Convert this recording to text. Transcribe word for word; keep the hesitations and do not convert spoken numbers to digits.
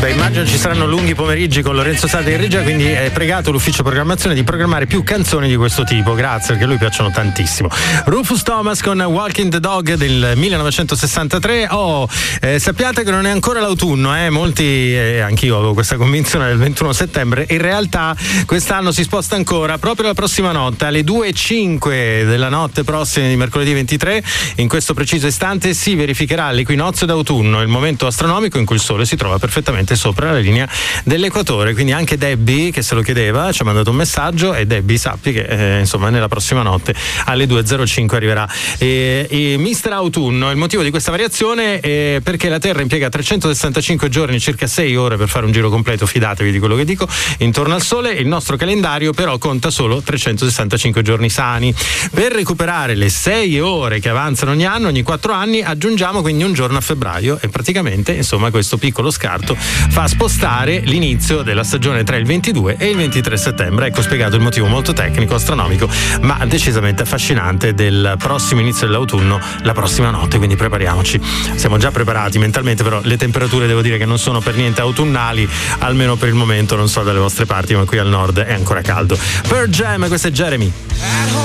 Beh, immagino ci saranno lunghi pomeriggi con Lorenzo Sardi in regia, quindi è pregato l'ufficio programmazione di programmare più canzoni di questo tipo. Grazie, perché a lui piacciono tantissimo. Rufus Thomas con Walking the Dog del millenovecentosessantatré. Oh, eh, sappiate che non è ancora l'autunno, eh? Molti, eh, anch'io avevo questa convinzione del ventuno settembre. In realtà quest'anno si sposta ancora proprio la prossima notte, alle due e cinque della notte prossima di mercoledì ventitré. In questo preciso istante si verificherà l'equinozio d'autunno, il momento astronomico in cui il Sole si trova perfettamente sopra la linea dell'equatore. Quindi anche Debbie, che se lo chiedeva, ci ha mandato un messaggio, e Debbie sappi che eh, insomma nella prossima notte alle due e zero cinque arriverà e, e mister Autunno. Il motivo di questa variazione è perché la Terra impiega trecentosessantacinque giorni, circa sei ore per fare un giro completo, fidatevi di quello che dico, intorno al Sole. Il nostro calendario però conta solo trecentosessantacinque giorni sani. Per recuperare le sei ore che avanzano ogni anno, ogni quattro anni, aggiungiamo quindi un giorno a febbraio, e praticamente insomma questo piccolo scarto fa spostare l'inizio della stagione tra il ventidue e il ventitré settembre. Ecco spiegato il motivo molto tecnico, astronomico, ma decisamente affascinante del prossimo inizio dell'autunno, la prossima notte. Quindi prepariamoci, siamo già preparati mentalmente, però le temperature devo dire che non sono per niente autunnali, almeno per il momento. Non so dalle vostre parti, ma qui al nord è ancora caldo. Pearl Jam, questo è Jeremy.